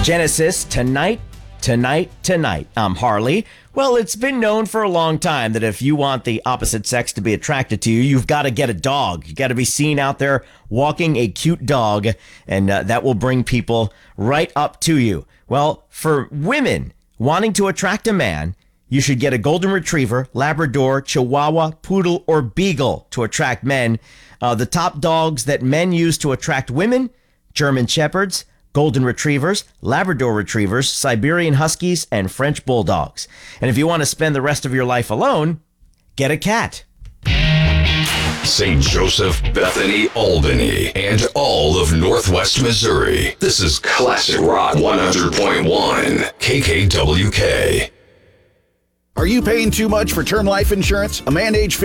Genesis, tonight. I'm Harley. Well, it's been known for a long time that if you want the opposite sex to be attracted to you, you've got to get a dog. You got to be seen out there walking a cute dog, and that will bring people right up to you. Well, for women wanting to attract a man, you should get a golden retriever, Labrador, Chihuahua, Poodle, or Beagle to attract men. The top dogs that men use to attract women: German Shepherds, Golden Retrievers, Labrador Retrievers, Siberian Huskies, and French Bulldogs. And if you want to spend the rest of your life alone, get a cat. St. Joseph, Bethany, Albany, and all of Northwest Missouri. This is Classic Rock 100.1 KKWK. Are you paying too much for term life insurance? A man age 50